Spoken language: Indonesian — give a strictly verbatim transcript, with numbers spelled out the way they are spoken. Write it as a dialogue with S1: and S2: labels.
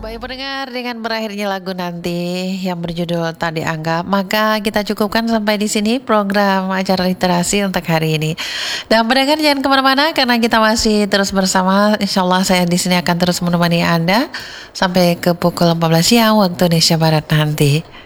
S1: Baik pendengar, dengan berakhirnya lagu nanti yang berjudul Tak Dianggap, maka kita cukupkan sampai di sini program acara literasi untuk hari ini. Dan pendengar jangan kemana-mana karena kita masih terus bersama. Insya Allah saya di sini akan terus menemani Anda sampai ke pukul empat belas siang waktu Indonesia Barat nanti.